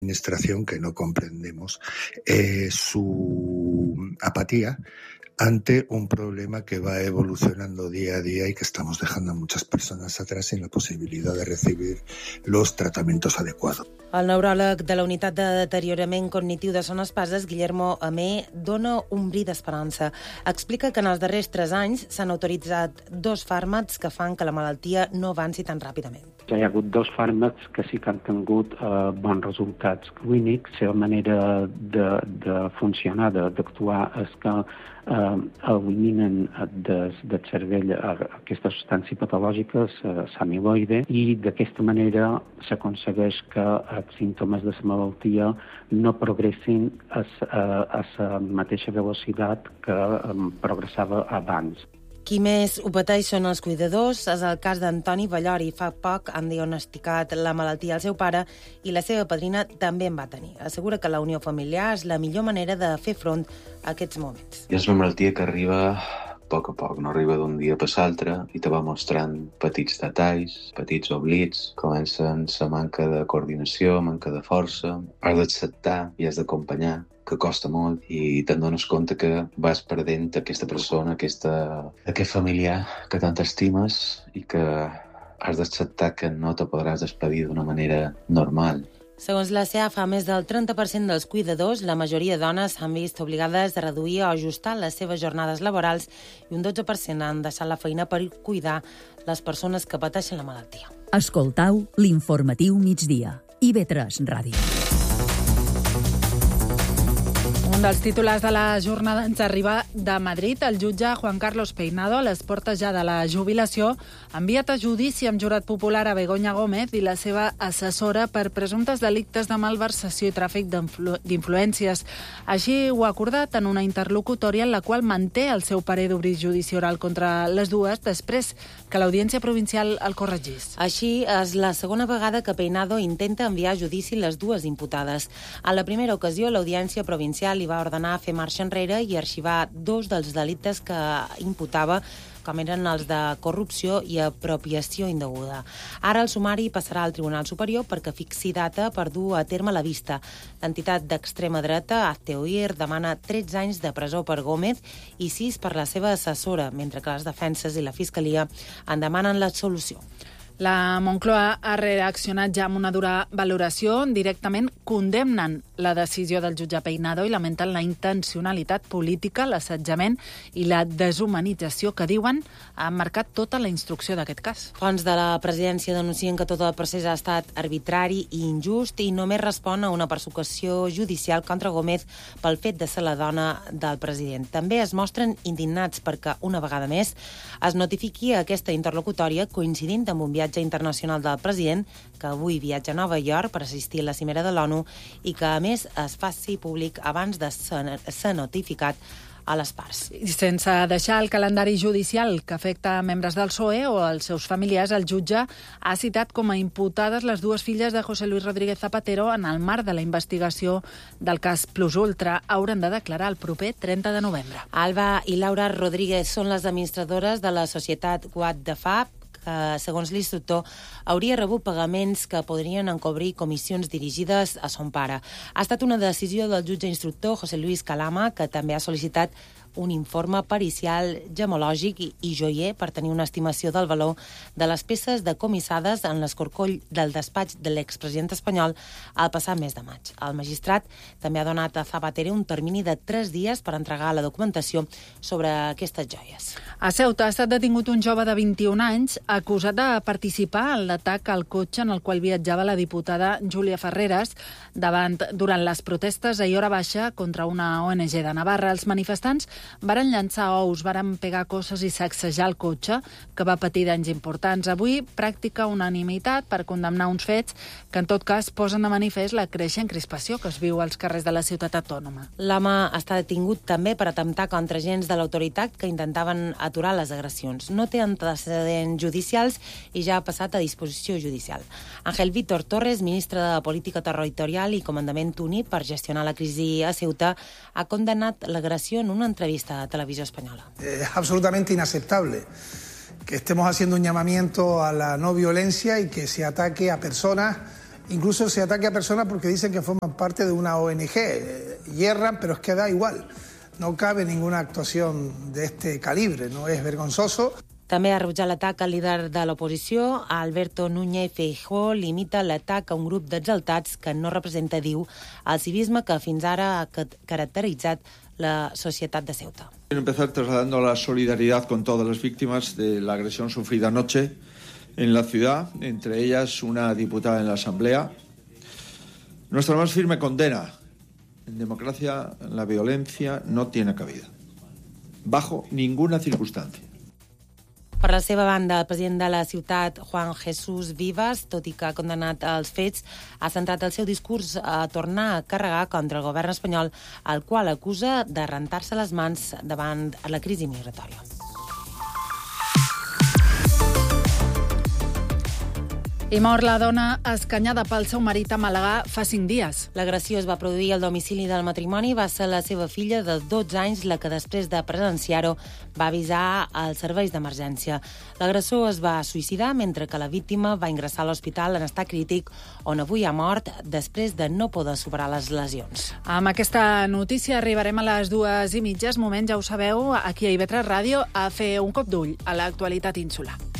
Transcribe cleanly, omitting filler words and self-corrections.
administración que no comprendemos su apatía ante un problema que va evolucionando día a día y que estamos dejando a muchas personas atrás sin la posibilidad de recibir los tratamientos adecuados. El neuròleg de la Unitat de Deteriorament Cognitiu de Son Espases, Guillermo Amé, dona un bri d'esperança. Explica que en els darrers 3 anys s'han autoritzat 2 fàrmacs que fan que la malaltia no avanci tan ràpidament. Hi ha hagut 2 fàrmacs que sí que han tingut bons resultats clínics. La seva manera de funcionar, d'actuar, és que eliminen del cervell aquesta substància patològica, l'amiloide, i d'aquesta manera s'aconsegueix que els símptomes de la malaltia no progressin a la mateixa velocitat que progressava abans. Qui més ho pateix són els cuidadors. És el cas d'Antoni Ballori. Fa poc han diagnosticat la malaltia al seu pare i la seva padrina també en va tenir. Assegura que la unió familiar és la millor manera de fer front a aquests moments. És una malaltia que arriba a poc, no arriba d'un dia per l'altre i te va mostrant petits detalls, petits oblits, comencen la manca de coordinació, manca de força, has d'acceptar i has d'acompanyar, que costa molt, i te'n dones compte que vas perdent aquesta persona, aquest familiar que tant estimes i que has d'acceptar que no te podràs despedir d'una manera normal. Segons la CEAFA, més del 30% dels cuidadors, la majoria de dones, s'han vist obligades a reduir o ajustar les seves jornades laborals i un 12% han deixat la feina per cuidar les persones que pateixen la malaltia. Escoltau l'informatiu migdia. IB3 Ràdio. Un dels titulars de la jornada ens arriba de Madrid. El jutge Juan Carlos Peinado, a les portes ja de la jubilació, ha enviat a judici amb jurat popular a Begoña Gómez i la seva assessora per presumptes delictes de malversació i tràfic d'influències. Així ho ha acordat en una interlocutòria en la qual manté el seu parer d'obrir judici oral contra les dues després que l'Audiència Provincial el corregís. Així, és la segona vegada que Peinado intenta enviar a judici les dues imputades. A la primera ocasió, l'Audiència Provincial li va ordenar fer marxa enrere i arxivar 2 dels delictes que imputava, com eren els de corrupció i apropiació indeguda. Ara el sumari passarà al Tribunal Superior perquè fixi data per dur a terme la vista. L'entitat d'extrema dreta, Hazte Oír, demana 13 anys de presó per Gómez i 6 per la seva assessora, mentre que les defenses i la Fiscalia en demanen l'absolució. La Moncloa ha reaccionat ja amb una dura valoració. Directament condemnen la decisió del jutge Peinado i lamenten la intencionalitat política, l'assetjament i la deshumanització que diuen han marcat tota la instrucció d'aquest cas. Fonts de la presidència denuncien que tot el procés ha estat arbitrari i injust i només respon a una persecució judicial contra Gómez pel fet de ser la dona del president. També es mostren indignats perquè, una vegada més, es notifiqui aquesta interlocutòria coincidint amb un viatge internacional del president, que avui viatja a Nova York per assistir a la cimera de l'ONU i que, a més, es faci públic abans de ser notificat a les parts. I sense deixar el calendari judicial que afecta membres del PSOE o els seus familiars, el jutge ha citat com a imputades les dues filles de José Luis Rodríguez Zapatero en el marc de la investigació del cas Plus Ultra. Hauran de declarar el proper 30 de novembre. Alba i Laura Rodríguez són les administradores de la societat What the Fab, que, segons l'instructor, hauria rebut pagaments que podrien encobrir comissions dirigides a son pare. Ha estat una decisió del jutge instructor José Luis Calama, que també ha sol·licitat un informe pericial gemològic i joier per tenir una estimació del valor de les peces decomissades en l'escorcoll del despatx de l'expresident espanyol el passat mes de maig. El magistrat també ha donat a Zapatero un termini de 3 dies per entregar la documentació sobre aquestes joies. A Ceuta ha estat detingut un jove de 21 anys acusat de participar en l'atac al cotxe en el qual viatjava la diputada Júlia Ferreras durant les protestes ahir hora baixa contra una ONG de Navarra. Els manifestants varen llançar ous, varen pegar coses i sacsejar el cotxe, que va patir danys importants. Avui, pràctica unanimitat per condemnar uns fets que, en tot cas, posen de manifest la creixent crispació que es viu als carrers de la ciutat autònoma. L'home està detingut també per atemptar contra agents de l'autoritat que intentaven aturar les agressions. No té antecedents judicials i ja ha passat a disposició judicial. Ángel Víctor Torres, ministre de Política Territorial i Comandament Unit per gestionar la crisi a Ceuta, ha condemnat l'agressió en una entrevista a Televisió Espanyola. Es absolutamente inaceptable que estemos haciendo un llamamiento a la no violencia y que se ataque a personas Incluso se ataque a personas porque dicen que forman parte de una ONG. Hierran, pero es que da igual. No cabe ninguna actuación de este calibre, no es vergonzoso. També ha rebutjat l'atac al líder de l'oposició. Alberto Núñez Feijóo limita l'atac a un grup d'exaltats que no representa, diu, el civisme que fins ara ha caracteritzat la societat de Ceuta. Quiero empezar trasladando la solidaridad con todas las víctimas de la agresión sufrida anoche en la ciudad, entre ellas una diputada en la Asamblea. Nuestra más firme condena. En democracia la violencia no tiene cabida, bajo ninguna circunstancia. Per la seva banda, el president de la ciutat, Juan Jesús Vivas, tot i que ha condenat els fets, ha centrat el seu discurs a tornar a carregar contra el govern espanyol, el qual acusa de rentar-se les mans davant la crisi migratòria. I mor la dona escanyada pel seu marit a Màlaga fa 5 dies. L'agressió es va produir al domicili del matrimoni. Va ser la seva filla de 12 anys la que, després de presenciar-ho, va avisar als serveis d'emergència. L'agressor es va suïcidar mentre que la víctima va ingressar a l'hospital en estat crític, on avui ha mort després de no poder superar les lesions. Amb aquesta notícia arribarem a les 2:30. Moment, ja ho sabeu, aquí a IB3 Ràdio, a fer un cop d'ull a l'actualitat insular.